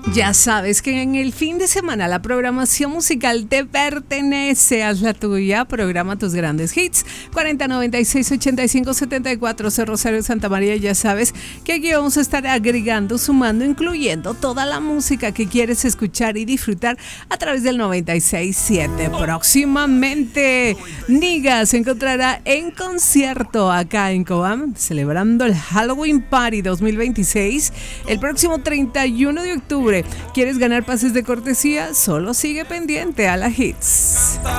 Ya sabes que en el fin de semana la programación musical te pertenece. Haz la tuya, programa tus grandes hits. 4096-8574, Rosario Santa María. Ya sabes que aquí vamos a estar agregando, sumando, incluyendo toda la música que quieres escuchar y disfrutar a través del 96.7. Próximamente, Niga se encontrará en concierto acá en Cobam, celebrando el Halloween Party 2026 el próximo 31 de octubre. ¿Quieres ganar pases de cortesía? Solo sigue pendiente a la Hits.